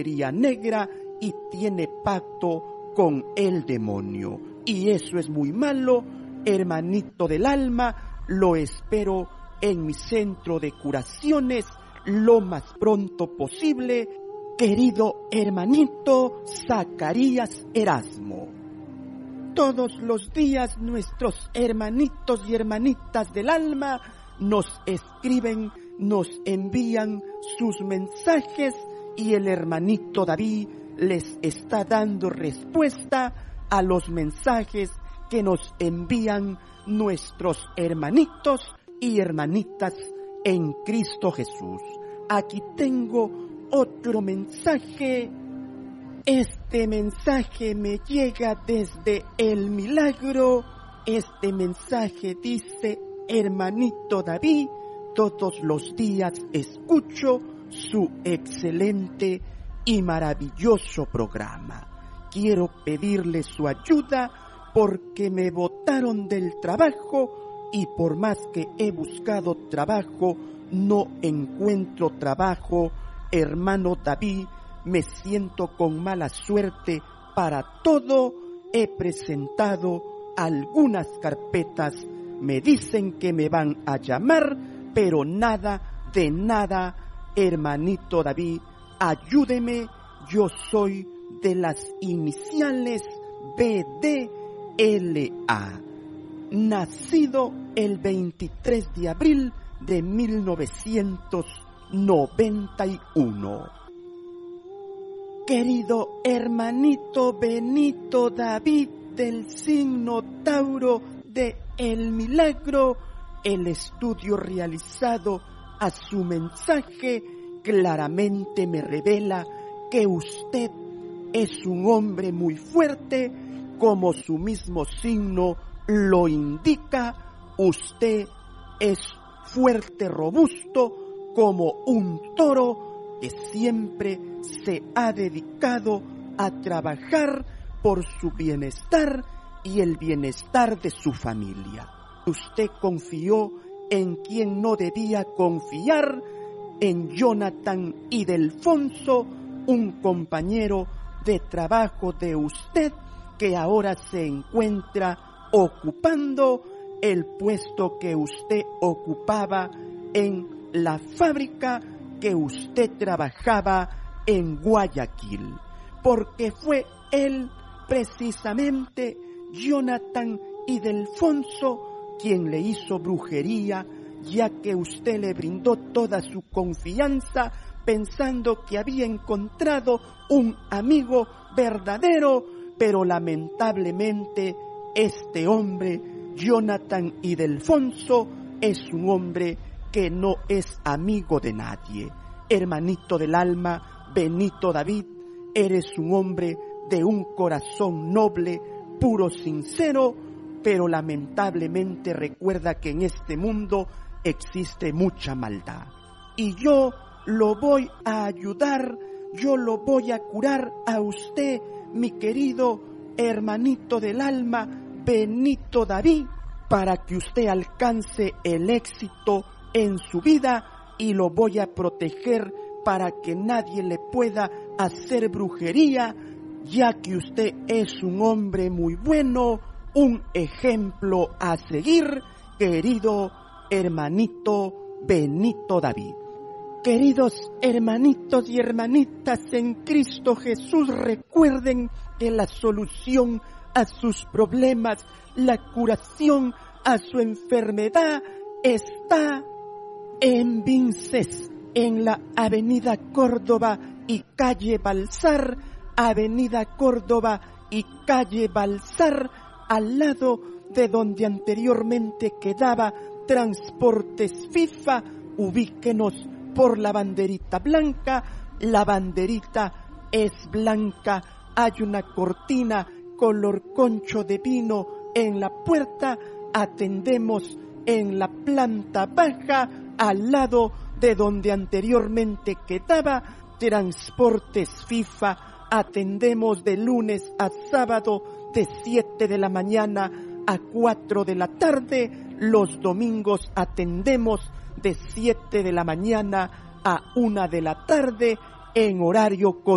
negra y tiene pacto con el demonio. Y eso es muy malo, hermanito del alma. Lo espero en mi centro de curaciones lo más pronto posible, querido hermanito Zacarías Erasmo. Todos los días nuestros hermanitos y hermanitas del alma nos escriben, nos envían sus mensajes y el hermanito David les está dando respuesta a los mensajes que nos envían nuestros hermanitos y hermanitas en Cristo Jesús. Aquí tengo otro mensaje. Este mensaje me llega desde El Milagro. Este mensaje dice: hermanito David, todos los días escucho su excelente y maravilloso programa. Quiero pedirle su ayuda porque me botaron del trabajo y por más que he buscado trabajo, no encuentro trabajo. Hermano David, me siento con mala suerte para todo. He presentado algunas carpetas, me dicen que me van a llamar, pero nada de nada. Hermanito David, ayúdeme, yo soy de las iniciales BDLA, nacido el 23 de abril de 1991. Querido hermanito Benito David del signo Tauro de El Milagro, el estudio realizado a su mensaje claramente me revela que usted es un hombre muy fuerte, como su mismo signo lo indica. Usted es fuerte, robusto, como un toro que siempre se ha dedicado a trabajar por su bienestar y el bienestar de su familia. Usted confió en quien no debía confiar, en Jonathan Ildefonso, un compañero de trabajo de usted que ahora se encuentra ocupando el puesto que usted ocupaba en la fábrica que usted trabajaba en Guayaquil, porque fue él precisamente, Jonathan Ildefonso, quien le hizo brujería, ya que usted le brindó toda su confianza pensando que había encontrado un amigo verdadero, pero lamentablemente este hombre, Jonathan Ildefonso, es un hombre que no es amigo de nadie. Hermanito del alma, Benito David, eres un hombre de un corazón noble, puro, sincero, pero lamentablemente recuerda que en este mundo existe mucha maldad. Y yo lo voy a ayudar, yo lo voy a curar a usted, mi querido hermanito del alma, Benito David, para que usted alcance el éxito en su vida, y lo voy a proteger para que nadie le pueda hacer brujería, ya que usted es un hombre muy bueno, un ejemplo a seguir, querido hermanito Benito David. Queridos hermanitos y hermanitas en Cristo Jesús, recuerden que la solución a sus problemas, la curación a su enfermedad está en Vinces, en la Avenida Córdoba y calle Balsar, Avenida Córdoba y calle Balsar, al lado de donde anteriormente quedaba Transportes FIFA. Ubíquenos por la banderita blanca. La banderita es blanca, hay una cortina color concho de vino en la puerta. Atendemos en la planta baja, al lado de donde anteriormente quedaba Transportes FIFA. Atendemos de lunes a sábado de 7 de la mañana a 4 de la tarde. Los domingos atendemos de 7 de la mañana a 1 de la tarde en horario